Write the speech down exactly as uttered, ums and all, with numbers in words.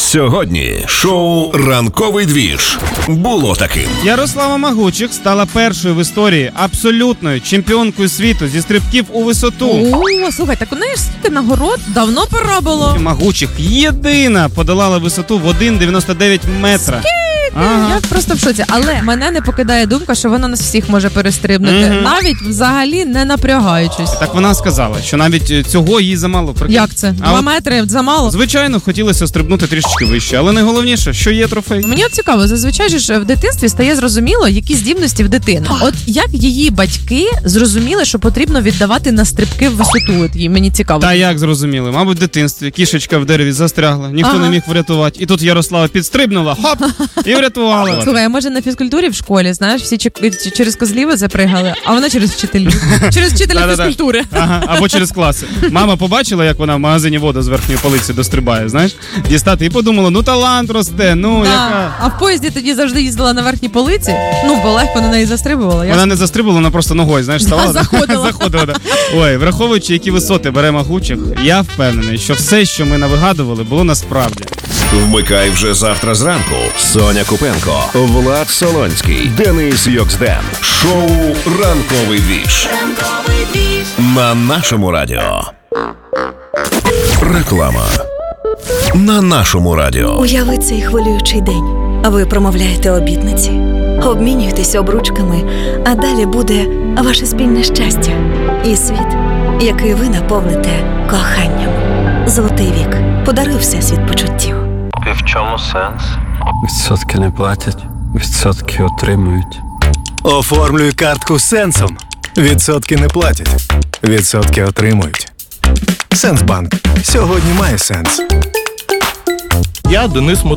Сьогодні шоу «Ранковий двіж» було таким. Ярослава Магучих стала першою в історії абсолютною чемпіонкою світу зі стрибків у висоту. О, слухай, так у неї ж стільки нагород давно пора було. Магучих єдина подолала висоту в один цілих дев'яносто дев'ять метра. Ага. Я просто в шоці. Але мене не покидає думка, що вона нас всіх може перестрибнути. Mm-hmm. Навіть взагалі не напрягаючись. Так вона сказала, що навіть цього їй замало. Як це? А Два от, метри замало? звичайно, хотілося стрибнути трішечки вище, але найголовніше, що є трофей. Мені от цікаво, зазвичай ж в дитинстві стає зрозуміло, які здібності в дитини. От як її батьки зрозуміли, що потрібно віддавати на стрибки в висоту? От їй мені цікаво. Та як зрозуміли? Мабуть, в дитинстві кішечка в дереві застрягла, ніхто ага. не міг врятувати. І тут Ярослава підстрибнула, хоп, і врятувала. Слухай, а може на фізкультурі в школі, знаєш, всі чек- через козлів запригали, а вона через вчителів. Через вчителя фізкультури. Ага, або через класи. Мама побачила, як вона в магазині воду з верхньої полиці дострибає, знаєш, дістати, і подумала, ну талант росте, ну Да. яка. А в поїзді тоді завжди їздила на верхній полиці, ну, бо легко на неї застрибувала. Я Вона не застрибувала, вона просто ногою, знаєш, ставала. Да, заходила. заходила да. Ой, враховуючи, які висоти бере Магучих, я впевнений, що все, що ми навигадували, було насправді. Вмикай вже завтра зранку. Соня Купенко, Влад Солонський, Денис Йоксден. Шоу «Ранковий двіж» на нашому радіо. Реклама на нашому радіо. Уяви цей хвилюючий день. Ви промовляєте обітниці, обмінюєтесь обручками, а далі буде ваше спільне щастя і світ, який ви наповните коханням. Золотий вік подарує всесвіт почуттів. І в чому сенс? Відсотки не платять, відсотки отримують. Оформлюй картку з Сенсом. Відсотки не платять, відсотки отримують. Сенсбанк. Сьогодні має сенс. Я Денис